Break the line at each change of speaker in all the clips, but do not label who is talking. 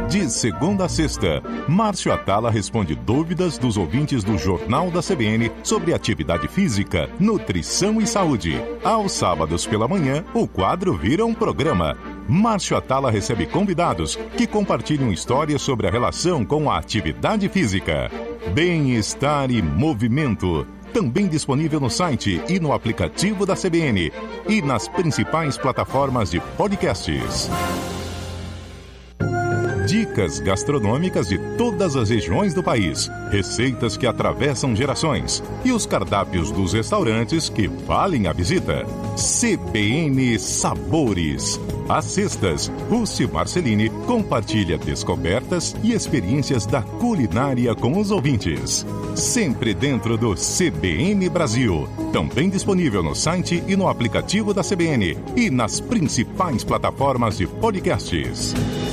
De segunda a sexta, Márcio Atala responde dúvidas dos ouvintes do Jornal da CBN sobre atividade física, nutrição e saúde. Aos sábados pela manhã, o quadro vira um programa. Márcio Atala recebe convidados que compartilham histórias sobre a relação com a atividade física. Bem-estar e movimento. Também disponível no site e no aplicativo da CBN e nas principais plataformas de podcasts. Dicas gastronômicas de todas as regiões do país, receitas que atravessam gerações e os cardápios dos restaurantes que valem a visita. CBN Sabores. Às sextas, Rússi Marcelini compartilha descobertas e experiências da culinária com os ouvintes. Sempre dentro do CBN Brasil. Também disponível no site e no aplicativo da CBN e nas principais plataformas de podcasts.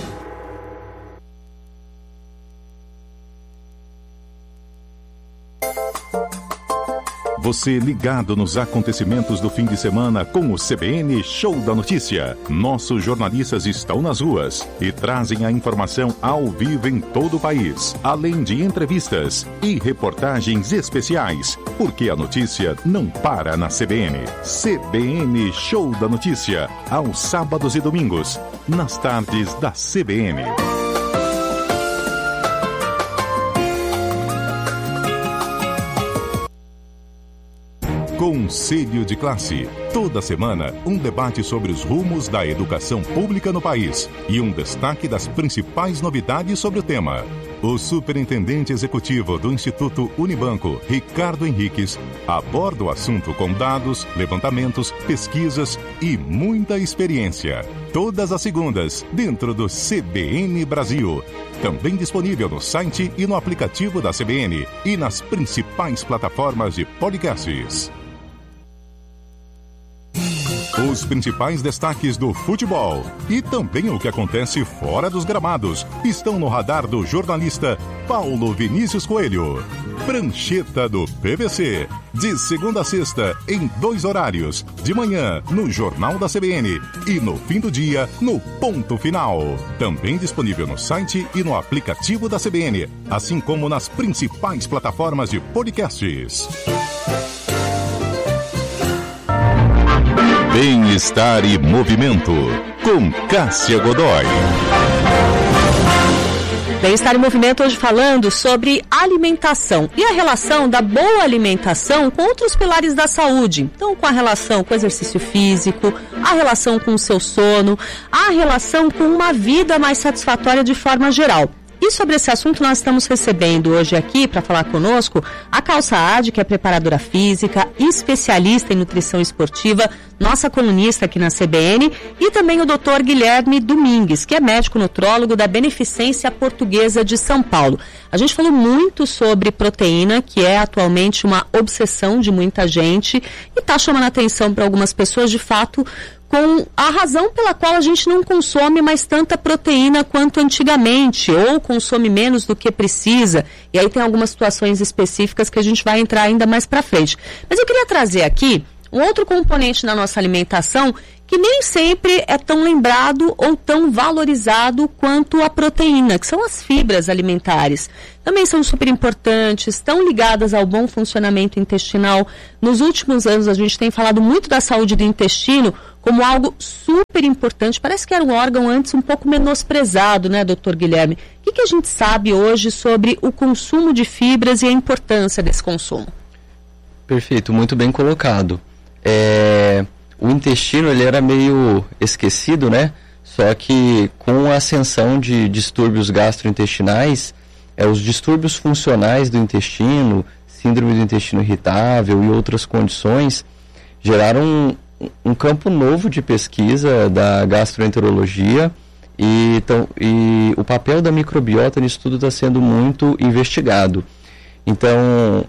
Você ligado nos acontecimentos do fim de semana com o CBN Show da Notícia. Nossos jornalistas estão nas ruas e trazem a informação ao vivo em todo o país, além de entrevistas e reportagens especiais, porque a notícia não para na CBN. CBN Show da Notícia, aos sábados e domingos, nas tardes da CBN. Conselho de Classe. Toda semana, um debate sobre os rumos da educação pública no país e um destaque das principais novidades sobre o tema. O superintendente executivo do Instituto Unibanco, Ricardo Henriques, aborda o assunto com dados, levantamentos, pesquisas e muita experiência. Todas as segundas, dentro do CBN Brasil. Também disponível no site e no aplicativo da CBN e nas principais plataformas de podcasts. Os principais destaques do futebol e também o que acontece fora dos gramados estão no radar do jornalista Paulo Vinícius Coelho. Prancheta do PVC, de segunda a sexta, em 2 horários, de manhã no Jornal da CBN e no fim do dia no Ponto Final. Também disponível no site e no aplicativo da CBN, assim como nas principais plataformas de podcasts. Bem-estar e movimento, com Cássia Godoy.
Bem-estar e movimento hoje falando sobre alimentação e a relação da boa alimentação com outros pilares da saúde. Então, com a relação com o exercício físico, a relação com o seu sono, a relação com uma vida mais satisfatória de forma geral. E sobre esse assunto nós estamos recebendo hoje aqui para falar conosco a Cal Saad, que é preparadora física, especialista em nutrição esportiva, nossa colunista aqui na CBN, e também o Dr. Guilherme Domingues, que é médico nutrólogo da Beneficência Portuguesa de São Paulo. A gente falou muito sobre proteína, que é atualmente uma obsessão de muita gente e está chamando a atenção para algumas pessoas, de fato, com a razão pela qual a gente não consome mais tanta proteína quanto antigamente, ou consome menos do que precisa. E aí tem algumas situações específicas que a gente vai entrar ainda mais para frente. Mas eu queria trazer aqui um outro componente na nossa alimentação que nem sempre é tão lembrado ou tão valorizado quanto a proteína, que são as fibras alimentares. Também são super importantes, estão ligadas ao bom funcionamento intestinal. Nos últimos anos a gente tem falado muito da saúde do intestino como algo super importante. Parece que era um órgão antes um pouco menosprezado, né, doutor Guilherme? O que a gente sabe hoje sobre o consumo de fibras e a importância desse consumo?
Perfeito, muito bem colocado. O intestino ele era meio esquecido, né? Só que com a ascensão de distúrbios gastrointestinais, os distúrbios funcionais do intestino, síndrome do intestino irritável e outras condições, geraram um campo novo de pesquisa da gastroenterologia e o papel da microbiota nisso tudo está sendo muito investigado. Então,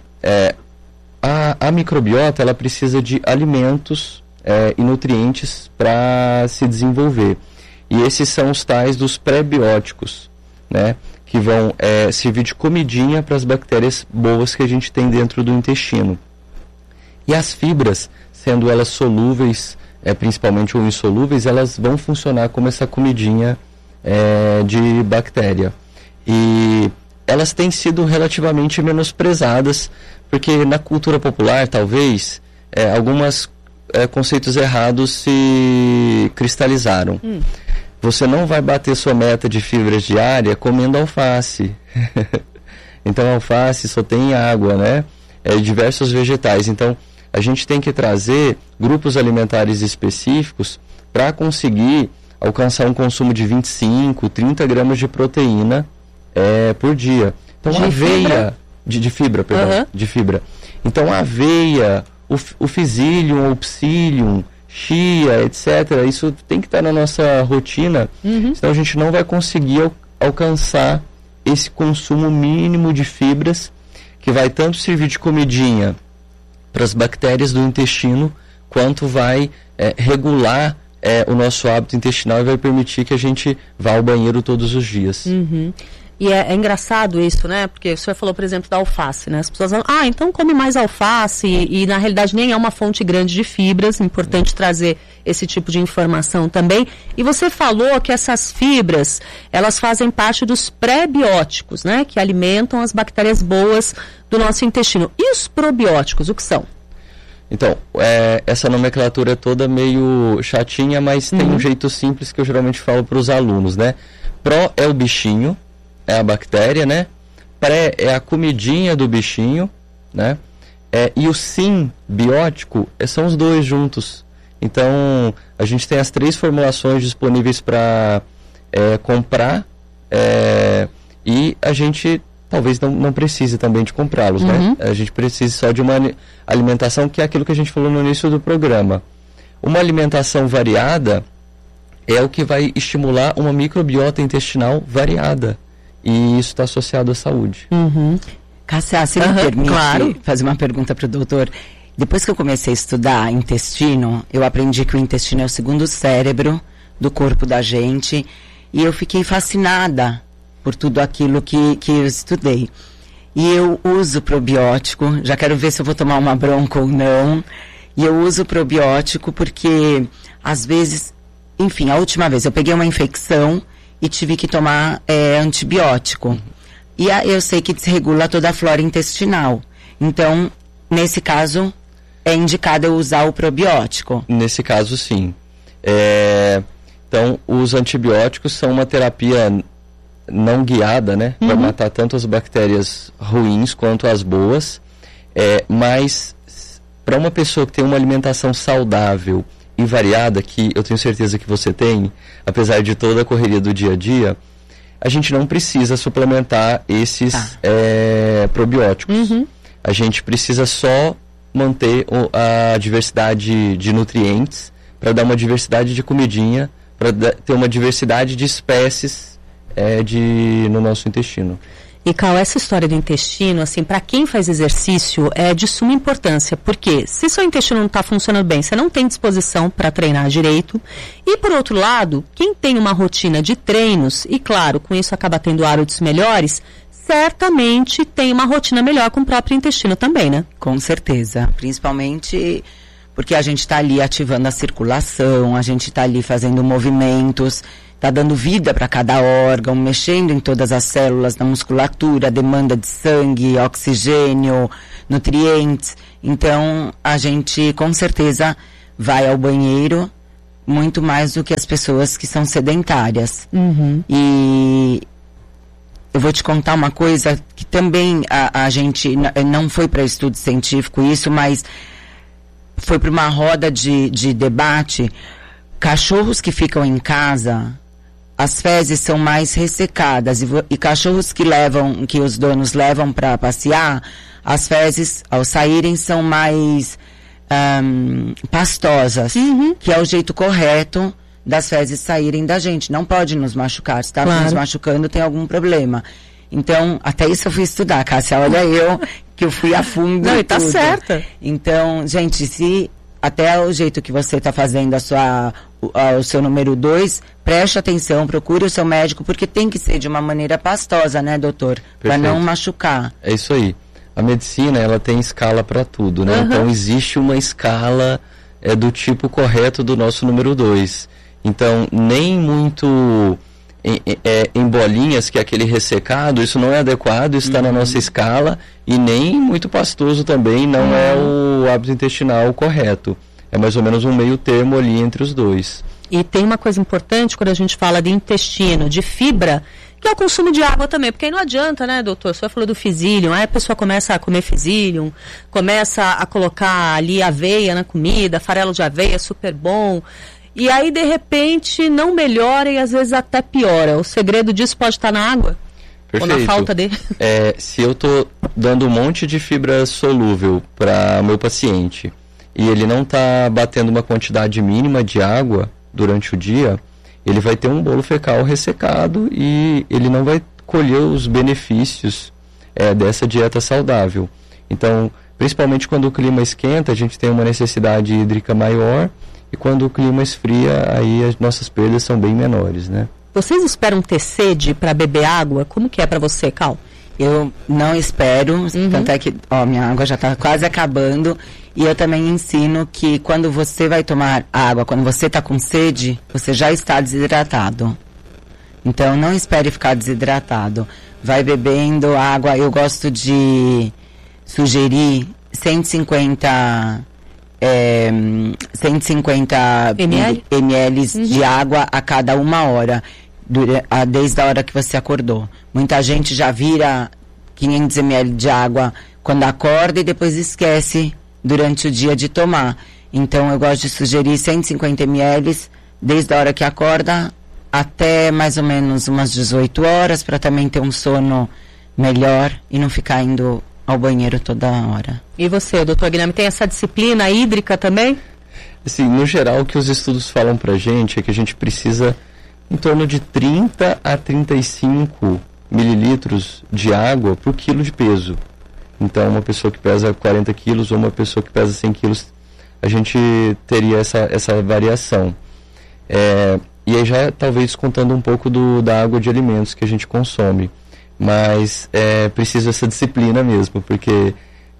a microbiota ela precisa de alimentos e nutrientes para se desenvolver. E esses são os tais dos pré-bióticos, né, que vão servir de comidinha para as bactérias boas que a gente tem dentro do intestino. E as fibras, sendo elas solúveis, principalmente ou insolúveis, elas vão funcionar como essa comidinha de bactéria. E elas têm sido relativamente menosprezadas, porque na cultura popular, talvez, alguns conceitos errados se cristalizaram. Você não vai bater sua meta de fibras diária comendo alface. Então, a alface só tem água, né? Diversos vegetais. Então, a gente tem que trazer grupos alimentares específicos para conseguir alcançar um consumo de 25, 30 gramas de proteína por dia. Então, a aveia... De fibra, perdão. De fibra. Então, a aveia, o psyllium ou psyllium, chia, etc., isso tem que estar na nossa rotina, senão a gente não vai conseguir alcançar esse consumo mínimo de fibras, que vai tanto servir de comidinha para as bactérias do intestino, quanto vai regular o nosso hábito intestinal e vai permitir que a gente vá ao banheiro todos os dias.
E é engraçado isso, né? Porque o senhor falou, por exemplo, da alface, né? As pessoas falam, então come mais alface, e na realidade nem é uma fonte grande de fibras, importante trazer esse tipo de informação também. E você falou que essas fibras, elas fazem parte dos pré-bióticos, né? Que alimentam as bactérias boas do nosso intestino. E os probióticos, o que são?
Então, essa nomenclatura é toda meio chatinha, mas tem um jeito simples que eu geralmente falo para os alunos, né? Pró é o bichinho, é a bactéria, né? Pré é a comidinha do bichinho, né? E o simbiótico são os dois juntos. Então, a gente tem as 3 formulações disponíveis para comprar, e a gente talvez não precise também de comprá-los, né? A gente precisa só de uma alimentação, que é aquilo que a gente falou no início do programa. Uma alimentação variada é o que vai estimular uma microbiota intestinal variada. E isso está associado à saúde.
Cássia, se me permite fazer uma pergunta para o doutor. Depois que eu comecei a estudar intestino, eu aprendi que o intestino é o segundo cérebro do corpo da gente. E eu fiquei fascinada por tudo aquilo que eu estudei. E eu uso probiótico, já quero ver se eu vou tomar uma bronca ou não. E eu uso probiótico porque, às vezes, enfim, a última vez eu peguei uma infecção e tive que tomar antibiótico. E eu sei que desregula toda a flora intestinal. Então, nesse caso, é indicado eu usar o probiótico?
Nesse caso, sim. Então, os antibióticos são uma terapia não guiada, né? Vai matar tanto as bactérias ruins quanto as boas. Mas, para uma pessoa que tem uma alimentação saudável e variada, que eu tenho certeza que você tem, apesar de toda a correria do dia a dia, a gente não precisa suplementar esses probióticos. A gente precisa só manter a diversidade de nutrientes, para dar uma diversidade de comidinha, para ter uma diversidade de espécies no nosso intestino.
E, Cal, essa história do intestino, assim, para quem faz exercício, é de suma importância, porque se seu intestino não está funcionando bem, você não tem disposição para treinar direito. E, por outro lado, quem tem uma rotina de treinos, e claro, com isso acaba tendo hábitos melhores, certamente tem uma rotina melhor com o próprio intestino também, né?
Com certeza, principalmente porque a gente está ali ativando a circulação, a gente está ali fazendo movimentos, está dando vida para cada órgão, mexendo em todas as células da musculatura, demanda de sangue, oxigênio, nutrientes. Então, a gente com certeza vai ao banheiro muito mais do que as pessoas que são sedentárias. E eu vou te contar uma coisa que também a gente não foi para estudo científico isso, mas foi para uma roda de debate. Cachorros que ficam em casa, as fezes são mais ressecadas, e cachorros que os donos levam para passear, as fezes, ao saírem, são mais pastosas, que é o jeito correto das fezes saírem da gente. Não pode nos machucar, se está nos machucando tem algum problema. Então, até isso eu fui estudar, Cássia, olha eu, que eu fui a fundo.
Não, e tá certa.
Então, gente, se até o jeito que você está fazendo o seu número 2, preste atenção, procure o seu médico, porque tem que ser de uma maneira pastosa, né, doutor? Para não machucar.
É isso aí. A medicina, ela tem escala para tudo, né? Então, existe uma escala do tipo correto do nosso número 2. Então, nem muito em bolinhas, que é aquele ressecado, isso não é adequado, isso está na nossa escala, e nem muito pastoso também, não é o hábito intestinal correto. É mais ou menos um meio termo ali entre os dois.
E tem uma coisa importante quando a gente fala de intestino, de fibra, que é o consumo de água também, porque aí não adianta, né, doutor? O senhor falou do Physilium, aí a pessoa começa a comer Physilium, começa a colocar ali aveia na comida, farelo de aveia, super bom, e aí de repente não melhora e às vezes até piora. O segredo disso pode estar na água?
Perfeito.
Ou na falta dele?
Se eu estou dando um monte de fibra solúvel para o meu paciente e ele não está batendo uma quantidade mínima de água durante o dia, ele vai ter um bolo fecal ressecado e ele não vai colher os benefícios dessa dieta saudável. Então, principalmente quando o clima esquenta, a gente tem uma necessidade hídrica maior, e quando o clima esfria, aí as nossas perdas são bem menores, né?
Vocês esperam ter sede para beber água? Como que é para você, Cal?
Eu não espero, tanto é que minha água já está quase acabando. E eu também ensino que quando você vai tomar água, quando você está com sede, você já está desidratado. Então não espere ficar desidratado. Vai bebendo água. Eu gosto de sugerir 150 ml de água a cada 1 hora, desde a hora que você acordou. Muita gente já vira 500 ml de água quando acorda e depois esquece durante o dia de tomar. Então eu gosto de sugerir 150 ml desde a hora que acorda até mais ou menos umas 18 horas, para também ter um sono melhor e não ficar indo ao banheiro toda hora.
E você, doutor Guilherme, tem essa disciplina hídrica também?
Assim, no geral, o que os estudos falam pra gente é que a gente precisa em torno de 30 a 35 mililitros de água por quilo de peso. Então, uma pessoa que pesa 40 quilos ou uma pessoa que pesa 100 quilos, a gente teria essa variação. E aí já talvez contando um pouco da água de alimentos que a gente consome. Mas precisa essa disciplina mesmo, porque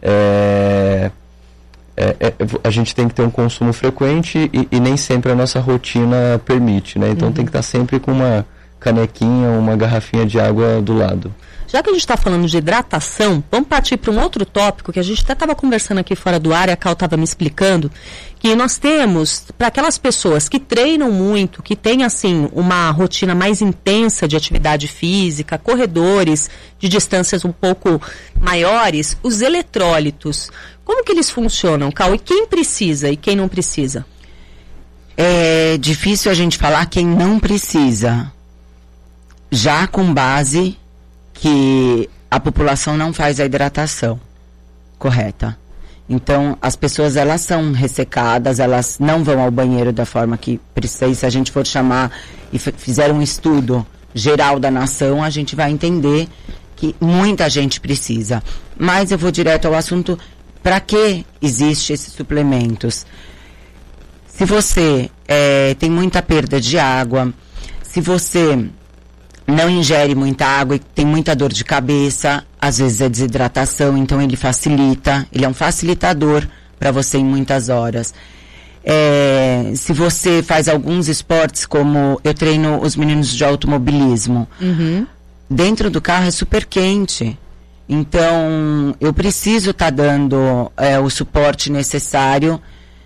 a gente tem que ter um consumo frequente e nem sempre a nossa rotina permite, né? Então tem que estar sempre com uma canequinha, uma garrafinha de água do lado.
Já que a gente está falando de hidratação, vamos partir para um outro tópico que a gente até estava conversando aqui fora do ar e a Cal estava me explicando, que nós temos, para aquelas pessoas que treinam muito, que têm assim uma rotina mais intensa de atividade física, corredores de distâncias um pouco maiores, os eletrólitos, como que eles funcionam, Cal? E quem precisa e quem não precisa?
É difícil a gente falar quem não precisa, já com base que a população não faz a hidratação correta. Então, as pessoas, elas são ressecadas, elas não vão ao banheiro da forma que precisa. E se a gente for chamar e fizer um estudo geral da nação, a gente vai entender que muita gente precisa. Mas eu vou direto ao assunto, para que existem esses suplementos? Se você tem muita perda de água, se você não ingere muita água e tem muita dor de cabeça, às vezes é desidratação, então ele facilita, ele é um facilitador para você em muitas horas. Se você faz alguns esportes, como eu treino os meninos de automobilismo, dentro do carro é super quente, então eu preciso estar dando o suporte necessário,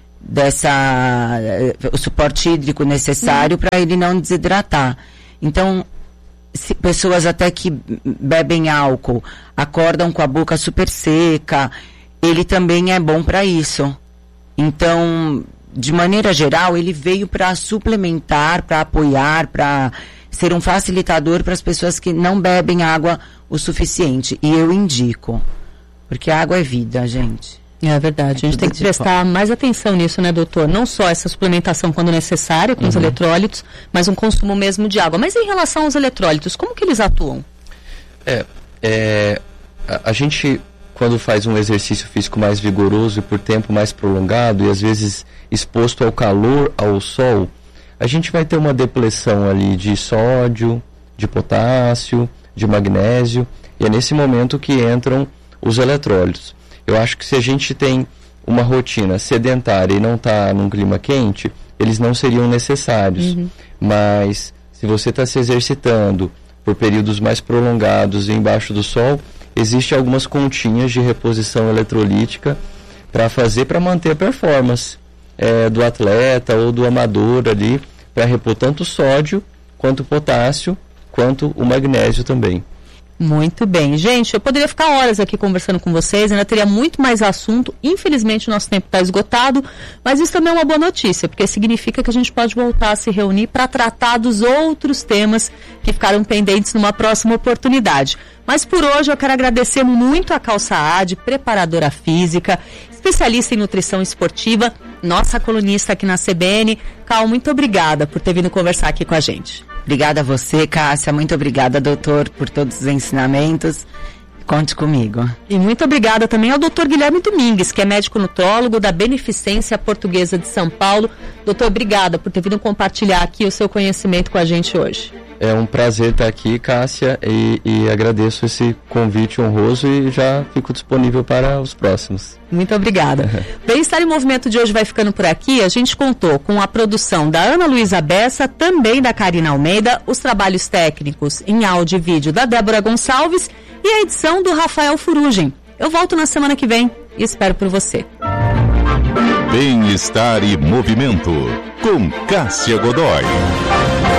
o suporte hídrico necessário para ele não desidratar. Então, pessoas até que bebem álcool, acordam com a boca super seca, ele também é bom para isso. Então, de maneira geral, ele veio para suplementar, para apoiar, para ser um facilitador para as pessoas que não bebem água o suficiente. E eu indico, porque a água é vida, gente.
É verdade, a gente tem que prestar mais atenção nisso, né, doutor? Não só essa suplementação quando necessária, com os eletrólitos, mas um consumo mesmo de água. Mas em relação aos eletrólitos, como que eles atuam?
A gente, quando faz um exercício físico mais vigoroso e por tempo mais prolongado, e às vezes exposto ao calor, ao sol, a gente vai ter uma depleção ali de sódio, de potássio, de magnésio, e é nesse momento que entram os eletrólitos. Eu acho que se a gente tem uma rotina sedentária e não está num clima quente, eles não seriam necessários. Mas se Se você está se exercitando por períodos mais prolongados embaixo do sol, existem algumas continhas de reposição eletrolítica para manter a performance do atleta ou do amador ali, para repor tanto o sódio, quanto o potássio, quanto o magnésio também.
Muito bem. Gente, eu poderia ficar horas aqui conversando com vocês, ainda teria muito mais assunto. Infelizmente, o nosso tempo está esgotado, mas isso também é uma boa notícia, porque significa que a gente pode voltar a se reunir para tratar dos outros temas que ficaram pendentes numa próxima oportunidade. Mas por hoje eu quero agradecer muito a Cal Saad, preparadora física, especialista em nutrição esportiva, nossa colunista aqui na CBN. Cal, muito obrigada por ter vindo conversar aqui com a gente.
Obrigada a você, Cássia. Muito obrigada, doutor, por todos os ensinamentos. Conte comigo.
E muito obrigada também ao doutor Guilherme Domingues, que é médico nutrólogo da Beneficência Portuguesa de São Paulo. Doutor, obrigada por ter vindo compartilhar aqui o seu conhecimento com a gente hoje.
É um prazer estar aqui, Cássia, e agradeço esse convite honroso e já fico disponível para os próximos.
Muito obrigada. Bem-Estar em Movimento de hoje vai ficando por aqui. A gente contou com a produção da Ana Luísa Bessa, também da Karina Almeida, os trabalhos técnicos em áudio e vídeo da Débora Gonçalves e a edição do Rafael Furugem. Eu volto na semana que vem e espero por você.
Bem-Estar e Movimento, com Cássia Godoy.